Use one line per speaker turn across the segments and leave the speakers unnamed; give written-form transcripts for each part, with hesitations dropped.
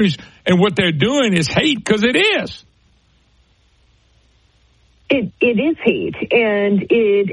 and what they're doing is hate, because it is.
It is hate, and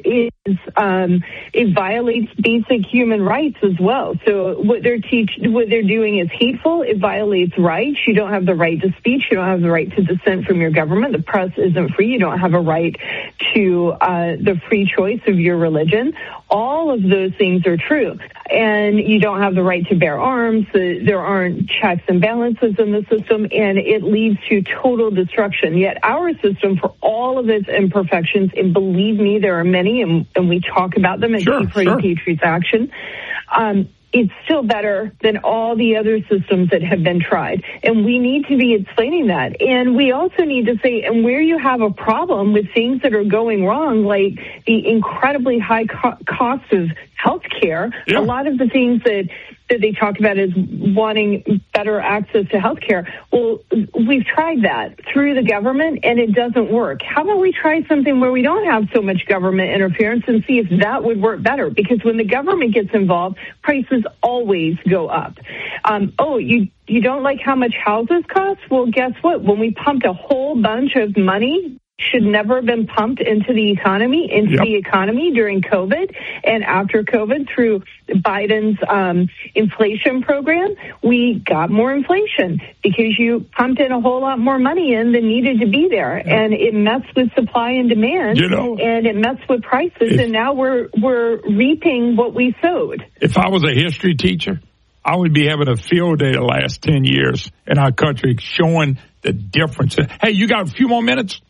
it violates basic human rights as well. So what they're doing is hateful. It violates rights. You don't have the right to speech. You don't have the right to dissent from your government. The press isn't free. You don't have a right to the free choice of your religion. All of those things are true. And you don't have the right to bear arms. There aren't checks and balances in the system, and it leads to total destruction. Yet our system, for all of its imperfections, and believe me, there are many, and we talk about them at Tea Party Patriots Action, it's still better than all the other systems that have been tried. And we need to be explaining that. And we also need to say, and where you have a problem with things that are going wrong, like the incredibly high cost of health care, a lot of the things that they talk about is wanting better access to health care. Well, we've tried that through the government, and it doesn't work. How about we try something where we don't have so much government interference and see if that would work better? Because when the government gets involved, prices always go up. You don't like how much houses cost? Well, guess what? When we pumped a whole bunch of money, should never have been pumped into the economy during COVID and after COVID through Biden's inflation program, we got more inflation because you pumped in a whole lot more money in than needed to be there. And it messed with supply and demand, and it messed with prices, and now we're reaping what we sowed.
If I was a history teacher, I would be having a field day the last 10 years in our country showing the difference. Hey, you got a few more minutes?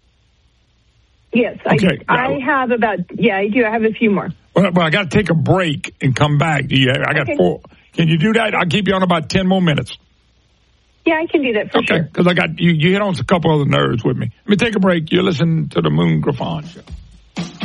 Yes, okay. I have about, I do. I have a few more.
Well, I got to take a break and come back. I got 4. Can you do that? I'll keep you on about 10 more minutes.
Yeah, I can do that for sure.
Okay, because I got you hit on a couple other nerves with me. Let me take a break. You're listening to the Moon Griffon Show.